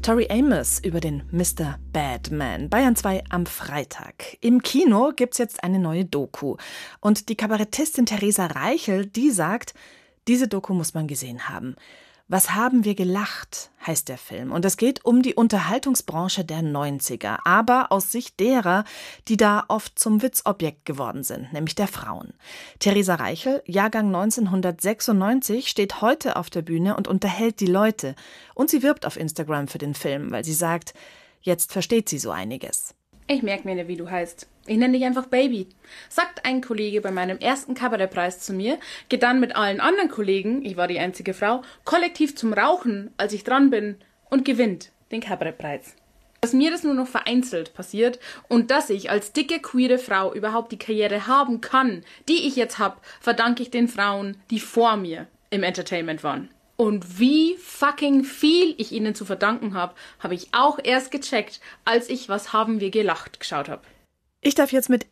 Tori Amos über den Mr. Badman. Bayern 2 am Freitag. Im Kino gibt's jetzt eine neue Doku. Und die Kabarettistin Theresa Reichel, die sagt, diese Doku muss man gesehen haben. Was haben wir gelacht, heißt der Film. Und es geht um die Unterhaltungsbranche der 90er, aber aus Sicht derer, die da oft zum Witzobjekt geworden sind, nämlich der Frauen. Theresa Reichel, Jahrgang 1996, steht heute auf der Bühne und unterhält die Leute. Und sie wirbt auf Instagram für den Film, weil sie sagt, jetzt versteht sie so einiges. Ich merke mir nicht, wie du heißt. Ich nenne dich einfach Baby, sagt ein Kollege bei meinem ersten Kabarettpreis zu mir, geht dann mit allen anderen Kollegen, ich war die einzige Frau, kollektiv zum Rauchen, als ich dran bin, und gewinnt den Kabarettpreis. Dass mir das nur noch vereinzelt passiert und dass ich als dicke, queere Frau überhaupt die Karriere haben kann, die ich jetzt habe, verdanke ich den Frauen, die vor mir im Entertainment waren. Und wie fucking viel ich ihnen zu verdanken habe ich auch erst gecheckt, als ich Was haben wir gelacht geschaut habe. Ich darf jetzt mit